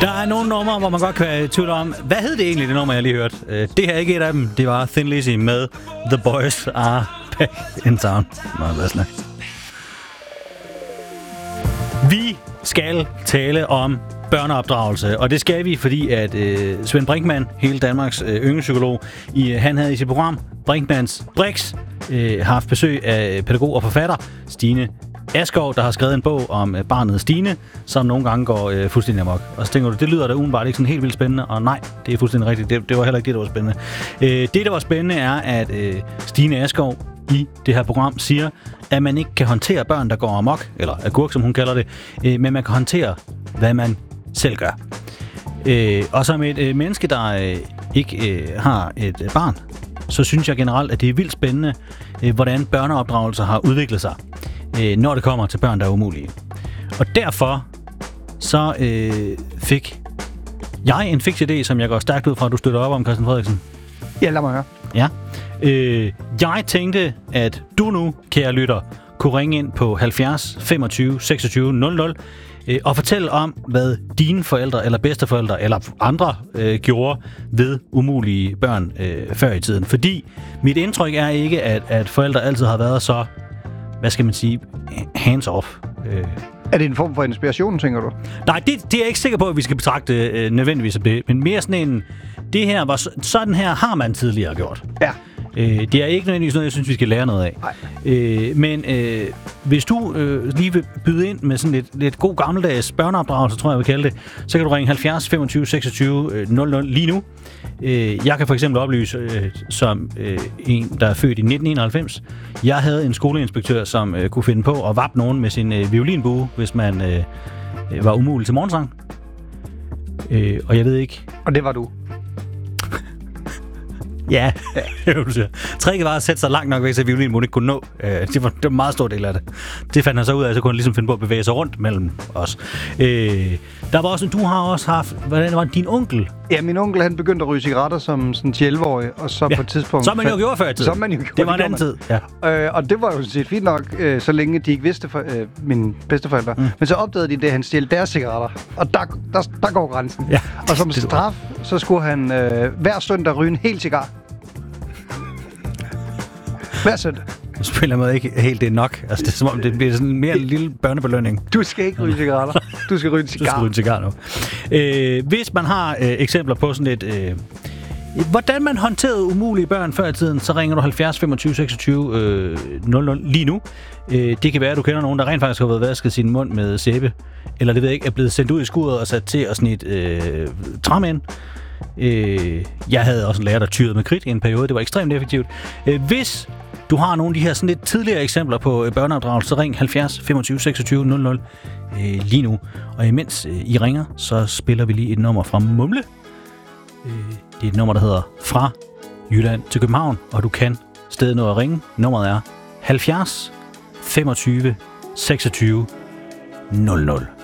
Der er nogle numre, hvor man godt kan være i tvivl om, hvad hed det egentlig, det nummer, jeg lige hørte? Det her er ikke et af dem. Det var Thin Lizzy med The Boys Are Back in Town. Vi skal tale om børneopdragelse, og det skal vi, fordi at Svend Brinkmann, hele Danmarks ynglepsykolog, han havde i sit program Brinkmanns Brix haft besøg af pædagog og forfatter Stine Askov, der har skrevet en bog om barnet Stine, som nogle gange går fuldstændig amok. Og så tænker du, det lyder da udenbart ikke sådan helt vildt spændende, og nej, det er fuldstændig rigtigt. Det var heller ikke det, der var spændende. Det, der var spændende, er, at Stine Askov i det her program siger, at man ikke kan håndtere børn, der går amok, eller agurk, som hun kalder det, men man kan håndtere, hvad man selv gør. Og som et menneske, der ikke har et barn, så synes jeg generelt, at det er vildt spændende, hvordan børneopdragelse har udviklet sig, når det kommer til børn, der er umulige. Og derfor så fik jeg en fix idé, som jeg går stærkt ud fra, at du støtter op om, Christian Frederiksen. Ja, lad mig høre. Ja. Jeg tænkte, at du nu, kære lytter, kunne ringe ind på 70 25 26 00 og fortælle om, hvad dine forældre eller bedsteforældre eller andre gjorde ved umulige børn før i tiden. Fordi mit indtryk er ikke, at forældre altid har været så, hvad skal man sige, hands off. Er det en form for inspiration, tænker du? Nej, det er jeg ikke sikker på, at vi skal betragte nødvendigvis som det. Men mere sådan en, det her var sådan her har man tidligere gjort. Ja. Det er ikke nødvendigvis noget, jeg synes, vi skal lære noget af. Men hvis du lige vil byde ind med sådan lidt god gammeldags børneopdragelse, tror jeg, vil kalde det, så kan du ringe 70 25 26 00 lige nu. Jeg kan for eksempel oplyse, som en, der er født i 1991, jeg havde en skoleinspektør, som kunne finde på at vappe nogen med sin violinbue, hvis man var umulig til morgensang. Og jeg ved ikke... Og det var du? Ja, det du siger. Tricket var at sætte sig langt nok væk, så violinbuen ikke kunne nå. Det var en meget stor del af det. Det fandt han så ud af, så kunne han ligesom finde på at bevæge sig rundt mellem os. Der var også, du har også haft, hvordan var din onkel? Ja, min onkel, han begyndte at ryge cigaretter som sådan 11-årig, og så på et tidspunkt... Som man jo gjorde før i tiden. Som man jo gjorde. Det var en anden tid, ja. Og det var jo set fint nok, så længe de ikke vidste, mine bedsteforældre. Men så opdagede de det, han stjælte deres cigaretter. Og der går grænsen. Ja, og som straf, så skulle han hver søndag ryge en hel cigar. Hver søndag. Jeg spiller mig ikke helt det nok. Altså, det er som om, det bliver sådan en mere lille børnebelønning. Du skal ikke ryge cigaretter. Du skal ryge en cigar. Du skal ryge en cigar nu. Hvis man har eksempler på sådan et... hvordan man håndterede umulige børn før i tiden, så ringer du 70 25 26 00 lige nu. Det kan være, at du kender nogen, der rent faktisk har været vasket sin mund med sæbe. Eller det ved jeg ikke, er blevet sendt ud i skuret og sat til at snit træmænd. Jeg havde også en lærer, der tyrede med kridt i en periode. Det var ekstremt effektivt. Hvis du har nogle af de her sådan lidt tidligere eksempler på børneopdragelse, så ring 70 25 26 00 lige nu. Og imens I ringer, så spiller vi lige et nummer fra Mumle. Det er et nummer, der hedder Fra Jylland til København, og du kan stadig nå at ringe. Nummeret er 70 25 26 00.